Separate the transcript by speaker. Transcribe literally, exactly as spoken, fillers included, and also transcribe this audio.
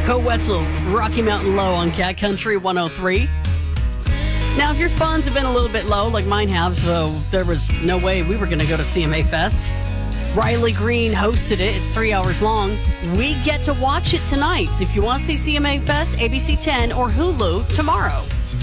Speaker 1: Co Wetzel, Rocky Mountain Low on Cat Country one oh three. Now, if your funds have been a little bit low, like mine have, so there was no way we were going to go to C M A Fest. Riley Green hosted it. It's three hours long. We get to watch it tonight. So if you want to see C M A Fest, A B C ten or Hulu tomorrow.